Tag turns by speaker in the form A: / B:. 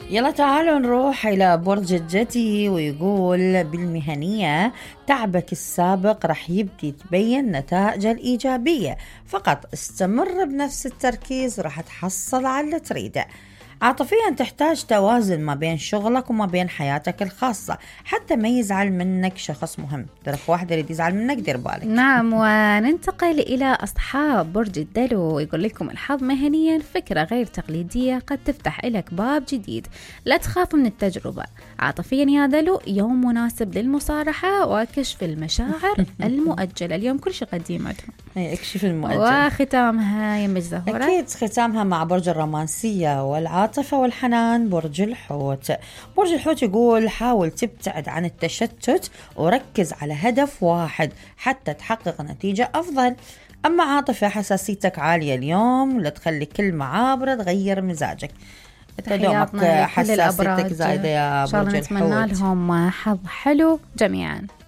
A: يلا تعالوا نروح إلى برج الجدي، ويقول بالمهنية تعبك السابق رح يبدي تبين نتائج الإيجابية، فقط استمر بنفس التركيز ورح تحصل على اللي تريده. عاطفيا تحتاج توازن ما بين شغلك وما بين حياتك الخاصة حتى ما يزعل منك شخص مهم. ترى واحد يريد يزعل منك دير بالك.
B: نعم، وننتقل إلى أصحاب برج الدلو. يقول لكم الحظ مهنيا فكرة غير تقليدية قد تفتح لك باب جديد، لا تخاف من التجربة. عاطفيا يا دلو يوم مناسب للمصارحة وكشف المشاعر المؤجلة. اليوم كل شيء قديمتهم
A: اكشف المؤجل.
B: وختامها يمج زهورة.
A: أكيد ختامها مع برج الرومانسية والعاطفة والحنان برج الحوت. برج الحوت يقول حاول تبتعد عن التشتت وركز على هدف واحد حتى تحقق نتيجة أفضل. أما عاطفة حساسيتك عالية اليوم، لا تخلي كل معابرة تغير مزاجك.
B: تحياتنا لكل
A: حساسيتك
B: الأبراج،
A: زايدة يا
B: إن شاء
A: برج
B: الله نتمنى
A: الحوت.
B: لهم حظ حلو جميعا.